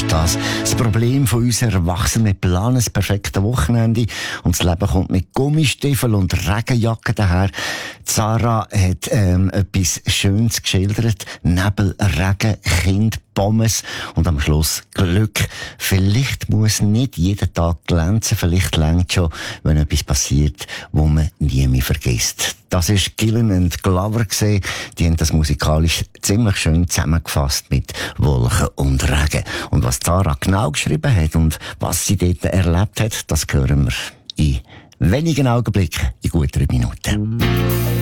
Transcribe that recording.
das Problem von uns Erwachsenen. Wir planen das perfekte Wochenende und das Leben kommt mit Gummistiefeln und Regenjacke daher. Sarah hat etwas Schönes geschildert. Nebel, Regen, Kind, Pommes und am Schluss Glück. Vielleicht muss nicht jeden Tag glänzen, vielleicht reicht schon, wenn etwas passiert, wo man nie mehr vergisst. Das ist Gillen und Glover gesehen. Die haben das musikalisch ziemlich schön zusammengefasst mit Wolken und Regen. Und was Sarah genau geschrieben hat und was sie dort erlebt hat, das hören wir in wenigen Augenblicken, in guten Minuten.